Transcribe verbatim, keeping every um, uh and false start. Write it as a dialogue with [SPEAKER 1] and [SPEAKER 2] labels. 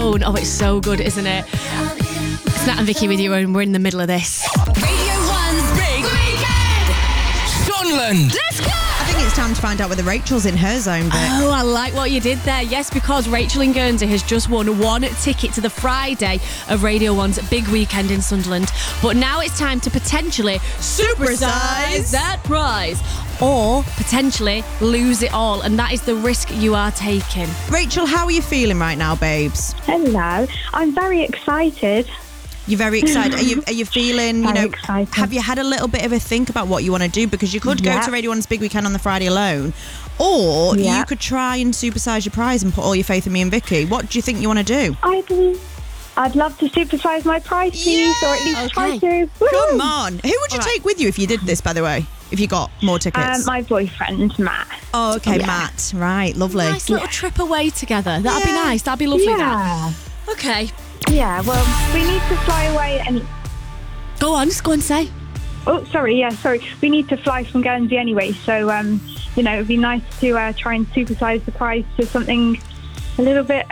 [SPEAKER 1] phone. Oh, it's so good, isn't it? It's Nat and Vicky with you, and we're in the middle of this.
[SPEAKER 2] Radio One's Big Weekend.
[SPEAKER 3] Sunland.
[SPEAKER 1] Let's go!
[SPEAKER 4] I think it's time to find out whether Rachel's in her zone bit.
[SPEAKER 1] Oh, I like what you did there. Yes, because Rachel in Guernsey has just won one ticket to the Friday of Radio one's Big Weekend in Sunderland. But now it's time to potentially supersize that prize. Or potentially lose it all. And that is the risk you are taking.
[SPEAKER 4] Rachel, how are you feeling right now, babes?
[SPEAKER 5] Hello. I'm very excited.
[SPEAKER 4] You're very excited. Are you, are you feeling, you
[SPEAKER 5] Very
[SPEAKER 4] know,
[SPEAKER 5] excited.
[SPEAKER 4] have you had a little bit of a think about what you want to do? Because you could go
[SPEAKER 5] Yeah.
[SPEAKER 4] to Radio one's Big Weekend on the Friday alone, or
[SPEAKER 5] Yeah.
[SPEAKER 4] you could try and supersize your prize and put all your faith in me and Vicky. What do you think you want to do?
[SPEAKER 5] I'd, I'd love to supersize my prize, please, or at least try to.
[SPEAKER 4] Come
[SPEAKER 5] Woo!
[SPEAKER 4] on. Who would you
[SPEAKER 5] All right.
[SPEAKER 4] take with you if you did this, by the way? If you got more tickets?
[SPEAKER 5] Um, my boyfriend, Matt.
[SPEAKER 4] oh, okay,
[SPEAKER 5] yeah.
[SPEAKER 4] Matt. Right, lovely.
[SPEAKER 1] Nice little trip away together. That'd be
[SPEAKER 4] Yeah.
[SPEAKER 1] nice. That'd be lovely,
[SPEAKER 5] Yeah.
[SPEAKER 1] that. Okay.
[SPEAKER 5] Yeah, well, we need to fly away and...
[SPEAKER 1] Go on, just go and say.
[SPEAKER 5] Oh, sorry, yeah, sorry. We need to fly from Guernsey anyway, so, um, you know, it would be nice to uh, try and supersize the prize to something a little bit